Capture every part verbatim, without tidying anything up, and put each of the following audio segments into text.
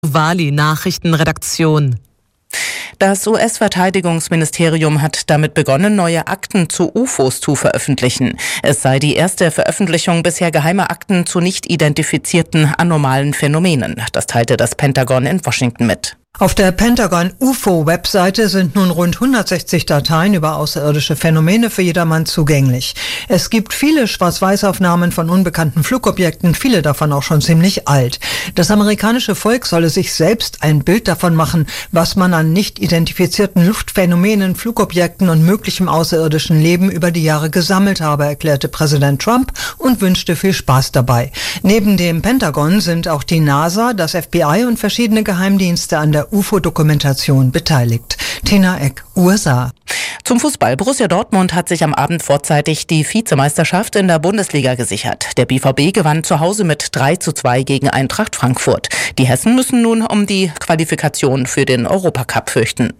Wali Nachrichtenredaktion. Das U S-Verteidigungsministerium hat damit begonnen, neue Akten zu U F Os zu veröffentlichen. Es sei die erste Veröffentlichung bisher geheimer Akten zu nicht identifizierten anomalen Phänomenen. Das teilte das Pentagon in Washington mit. Auf der Pentagon-U F O-Webseite sind nun rund hundertsechzig Dateien über außerirdische Phänomene für jedermann zugänglich. Es gibt viele Schwarz-Weiß-Aufnahmen von unbekannten Flugobjekten, viele davon auch schon ziemlich alt. Das amerikanische Volk solle sich selbst ein Bild davon machen, was man an nicht identifizierten Luftphänomenen, Flugobjekten und möglichem außerirdischen Leben über die Jahre gesammelt habe, erklärte Präsident Trump und wünschte viel Spaß dabei. Neben dem Pentagon sind auch die NASA, das F B I und verschiedene Geheimdienste an der U F O-Dokumentation beteiligt. Tina Eck, U S A. Zum Fußball. Borussia Dortmund hat sich am Abend vorzeitig die Vizemeisterschaft in der Bundesliga gesichert. Der B V B gewann zu Hause mit drei zu zwei gegen Eintracht Frankfurt. Die Hessen müssen nun um die Qualifikation für den Europacup fürchten.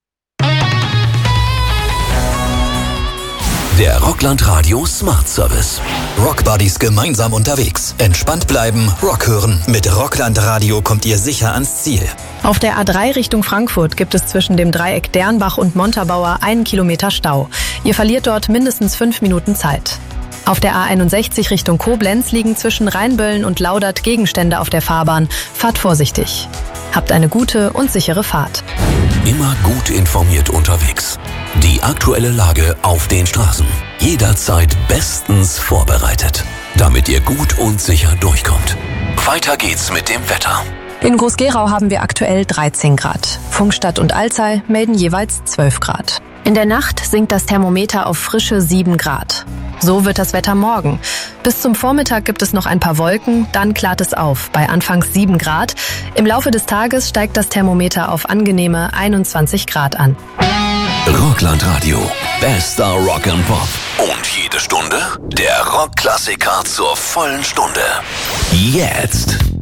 Der Rockland Radio Smart Service. Rock Buddies gemeinsam unterwegs. Entspannt bleiben, Rock hören. Mit Rockland Radio kommt ihr sicher ans Ziel. Auf der A drei Richtung Frankfurt gibt es zwischen dem Dreieck Dernbach und Montabaur einen Kilometer Stau. Ihr verliert dort mindestens fünf Minuten Zeit. Auf der A einundsechzig Richtung Koblenz liegen zwischen Rheinböllen und Laudert Gegenstände auf der Fahrbahn. Fahrt vorsichtig. Habt eine gute und sichere Fahrt. Immer gut informiert unterwegs. Die aktuelle Lage auf den Straßen. Jederzeit bestens vorbereitet, damit ihr gut und sicher durchkommt. Weiter geht's mit dem Wetter. In Groß-Gerau haben wir aktuell dreizehn Grad. Funkstadt und Alzey melden jeweils zwölf Grad. In der Nacht sinkt das Thermometer auf frische sieben Grad. So wird das Wetter morgen. Bis zum Vormittag gibt es noch ein paar Wolken, dann klart es auf, bei anfangs sieben Grad. Im Laufe des Tages steigt das Thermometer auf angenehme einundzwanzig Grad an. Rockland Radio, bester Rock and Pop. Und jede Stunde der Rockklassiker zur vollen Stunde. Jetzt.